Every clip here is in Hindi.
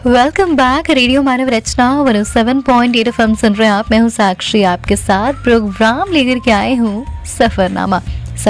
Welcome back. रेडियो मानव रचना 107.8 एफएम सुन रहे हैं आप। मैं हूँ साक्षी, आपके साथ प्रोग्राम लेकर के आए हूँ सफरनामा।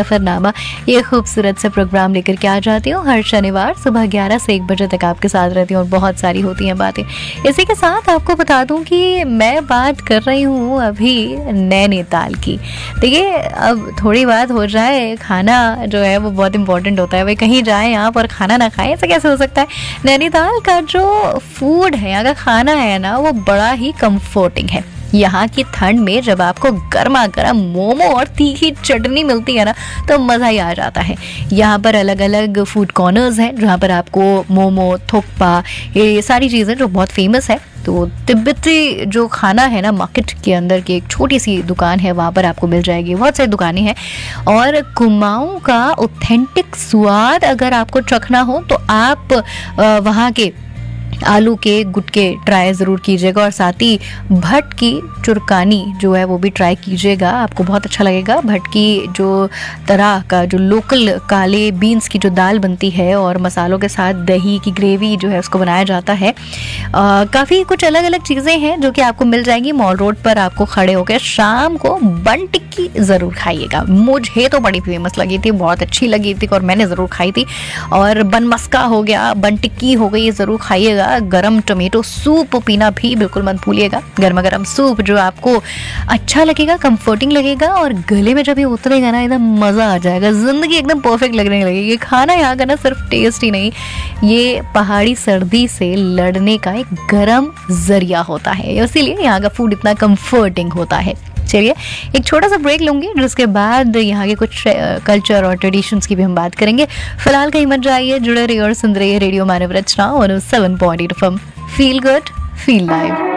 ये खूबसूरत सा प्रोग्राम लेकर के आ जाती हूँ हर शनिवार सुबह 11 से 1 बजे तक आपके साथ रहती हूँ और बहुत सारी होती हैं बातें। इसी के साथ आपको बता दूँ कि मैं बात कर रही हूँ अभी नैनीताल की। देखिए, अब थोड़ी बात हो जाए, खाना जो है वो बहुत इंपॉर्टेंट होता है। भाई कहीं जाएँ आप और खाना ना खाएं, ऐसा कैसे हो सकता है। नैनीताल का जो फूड है, यहाँ का खाना है ना, वो बड़ा ही कंफर्टिंग है। यहाँ की ठंड में जब आपको गर्मा गर्म मोमो और तीखी चटनी मिलती है ना, तो मज़ा ही आ जाता है। यहाँ पर अलग अलग फूड कॉर्नर्स हैं जहाँ पर आपको मोमो, थुक्पा, ये सारी चीज़ें जो बहुत फेमस है। तो तिब्बती जो खाना है ना, मार्केट के अंदर की एक छोटी सी दुकान है, वहाँ पर आपको मिल जाएगी। बहुत सारी दुकानें हैं और कुमाऊँ का ऑथेंटिक स्वाद अगर आपको चखना हो तो आप वहाँ के आलू के गुटके ट्राई ज़रूर कीजिएगा और साथ ही भट की चुरकानी जो है वो भी ट्राई कीजिएगा, आपको बहुत अच्छा लगेगा। भट की जो तरह का जो लोकल काले बीन्स की जो दाल बनती है और मसालों के साथ दही की ग्रेवी जो है उसको बनाया जाता है। काफ़ी कुछ अलग अलग चीज़ें हैं जो कि आपको मिल जाएंगी। मॉल रोड पर आपको खड़े होकर शाम को बन टिक्की ज़रूर खाइएगा। मुझे तो बड़ी फेमस लगी थी, बहुत अच्छी लगी थी और मैंने ज़रूर खाई थी। और बन मस्का हो गया, बन टिक्की हो गई, ज़रूर खाइएगा। गरम टोमेटो सूप पीना भी बिल्कुल मत भूलिएगा। गर्मा गर्म सूप जो आपको अच्छा लगेगा, कंफर्टिंग लगेगा और गले में जब ये उतरेगा ना, एकदम मज़ा आ जाएगा। ज़िंदगी एकदम परफेक्ट लगने लगेगी। खाना यहाँ का ना सिर्फ टेस्ट ही नहीं, ये पहाड़ी सर्दी से लड़ने का एक गर्म जरिया होता है, इसीलिए यहाँ का फूड इतना कंफर्टिंग होता है। चलिए एक छोटा सा ब्रेक लूँगी, जिसके बाद यहाँ के कुछ कल्चर और ट्रेडिशंस की भी हम बात करेंगे। फिलहाल कहीं मत जाइए, जुड़े रहिए और सुन रहिए रेडियो मानव रचना 107.8 FM. Feel good, feel live.